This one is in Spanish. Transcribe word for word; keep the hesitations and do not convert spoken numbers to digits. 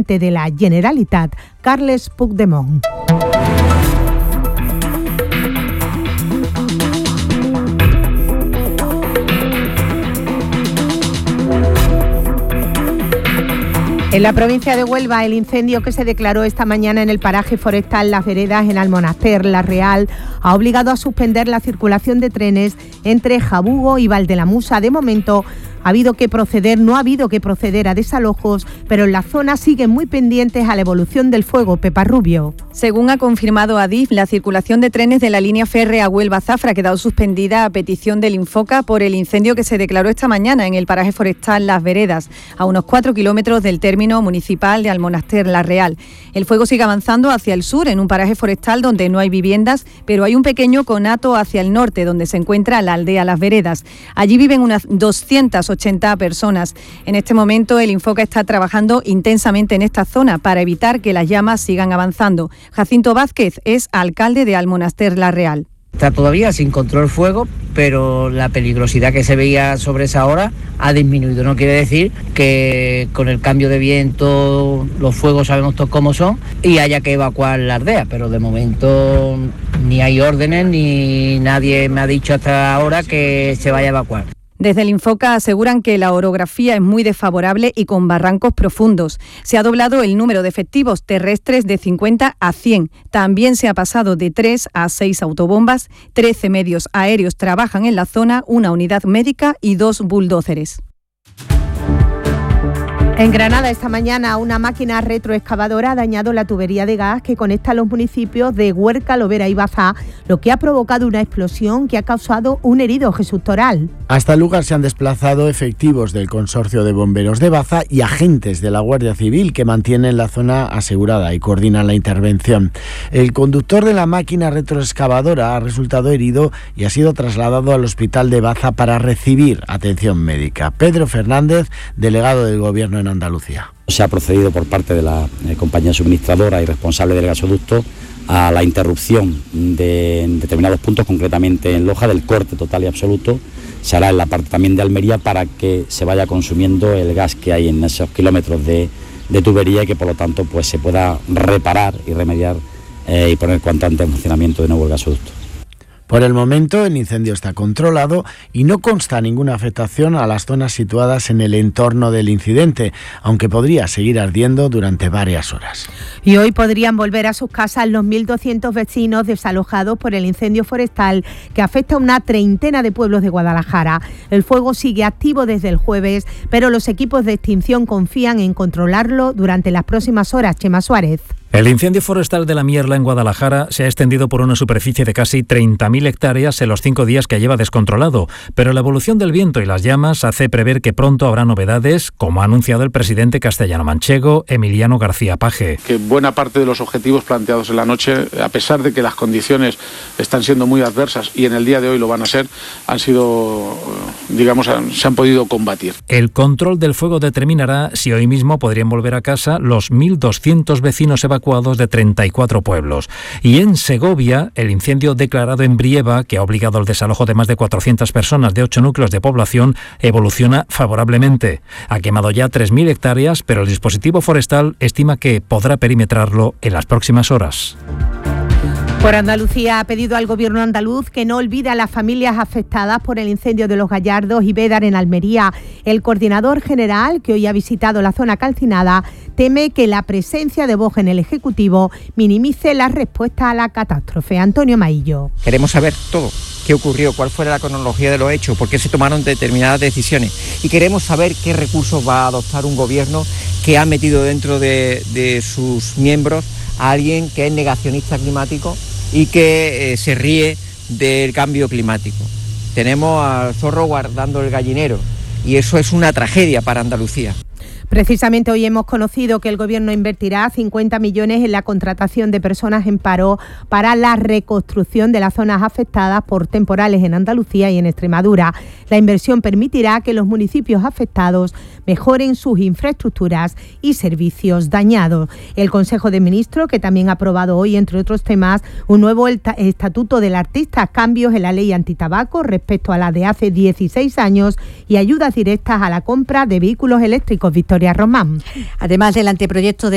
presidente de la Generalitat, Carles Puigdemont. En la provincia de Huelva, el incendio que se declaró esta mañana en el paraje forestal Las Veredas, en Almonaster La Real, ha obligado a suspender la circulación de trenes entre Jabugo y Valdelamusa. De momento, ha habido que proceder, no ha habido que proceder a desalojos, pero en la zona siguen muy pendientes a la evolución del fuego. Pepa Rubio. Según ha confirmado Adif, la circulación de trenes de la línea férrea Huelva-Zafra ha quedado suspendida a petición del Infoca por el incendio que se declaró esta mañana en el paraje forestal Las Veredas, a unos cuatro kilómetros del término municipal de Almonaster La Real. El fuego sigue avanzando hacia el sur, en un paraje forestal donde no hay viviendas, pero hay un pequeño conato hacia el norte, donde se encuentra la aldea Las Veredas. Allí viven unas doscientas ochenta personas. En este momento, el Infoca está trabajando intensamente en esta zona para evitar que las llamas sigan avanzando. Jacinto Vázquez es alcalde de Almonaster La Real. Está todavía sin control fuego, pero la peligrosidad que se veía sobre esa hora ha disminuido. No quiere decir que con el cambio de viento los fuegos sabemos todos cómo son y haya que evacuar la aldea, pero de momento ni hay órdenes ni nadie me ha dicho hasta ahora que se vaya a evacuar. Desde el Infoca aseguran que la orografía es muy desfavorable y con barrancos profundos. Se ha doblado el número de efectivos terrestres de cincuenta a cien. También se ha pasado de tres a seis autobombas, trece medios aéreos trabajan en la zona, una unidad médica y dos bulldózeres. En Granada, esta mañana, una máquina retroexcavadora ha dañado la tubería de gas que conecta los municipios de Huerca, Lovera y Baza, lo que ha provocado una explosión que ha causado un herido. Jesús Toral. Hasta el lugar se han desplazado efectivos del Consorcio de Bomberos de Baza y agentes de la Guardia Civil que mantienen la zona asegurada y coordinan la intervención. El conductor de la máquina retroexcavadora ha resultado herido y ha sido trasladado al hospital de Baza para recibir atención médica. Pedro Fernández, delegado del Gobierno en Andalucía. Se ha procedido por parte de la eh, compañía suministradora y responsable del gasoducto a la interrupción de en determinados puntos, concretamente en Loja, del corte total y absoluto. Se hará en la parte también de Almería para que se vaya consumiendo el gas que hay en esos kilómetros de, de tubería y que por lo tanto pues se pueda reparar y remediar eh, y poner cuanto antes en funcionamiento de nuevo el gasoducto. Por el momento, el incendio está controlado y no consta ninguna afectación a las zonas situadas en el entorno del incidente, aunque podría seguir ardiendo durante varias horas. Y hoy podrían volver a sus casas los mil doscientos vecinos desalojados por el incendio forestal que afecta a una treintena de pueblos de Guadalajara. El fuego sigue activo desde el jueves, pero los equipos de extinción confían en controlarlo durante las próximas horas. Chema Suárez. El incendio forestal de la Mierla en Guadalajara se ha extendido por una superficie de casi treinta mil hectáreas en los cinco días que lleva descontrolado, pero la evolución del viento y las llamas hace prever que pronto habrá novedades, como ha anunciado el presidente castellano-manchego, Emiliano García Paje. Que buena parte de los objetivos planteados en la noche, a pesar de que las condiciones están siendo muy adversas y en el día de hoy lo van a ser, han sido, digamos, se han podido combatir. El control del fuego determinará si hoy mismo podrían volver a casa los mil doscientos vecinos evacuados de treinta y cuatro pueblos. Y en Segovia, el incendio declarado en Brieva, que ha obligado al desalojo de más de cuatrocientas personas de ocho núcleos de población, evoluciona favorablemente. Ha quemado ya tres mil hectáreas, pero el dispositivo forestal estima que podrá perimetrarlo en las próximas horas. Por Andalucía ha pedido al Gobierno andaluz que no olvide a las familias afectadas por el incendio de Los Gallardos y Bédar en Almería. El coordinador general, que hoy ha visitado la zona calcinada, teme que la presencia de Vox en el Ejecutivo minimice la respuesta a la catástrofe. Antonio Maillo. Queremos saber todo. ¿Qué ocurrió? ¿Cuál fue la cronología de los hechos? ¿Por qué se tomaron determinadas decisiones? Y queremos saber qué recursos va a adoptar un gobierno que ha metido dentro de, de sus miembros a alguien que es negacionista climático y que eh, se ríe del cambio climático. Tenemos al zorro guardando el gallinero y eso es una tragedia para Andalucía. Precisamente hoy hemos conocido que el Gobierno invertirá cincuenta millones en la contratación de personas en paro para la reconstrucción de las zonas afectadas por temporales en Andalucía y en Extremadura. La inversión permitirá que los municipios afectados mejoren sus infraestructuras y servicios dañados. El Consejo de Ministros, que también ha aprobado hoy, entre otros temas, un nuevo estatuto del artista, cambios en la ley antitabaco respecto a la de hace dieciséis años y ayudas directas a la compra de vehículos eléctricos. Victoria Román. Además del anteproyecto de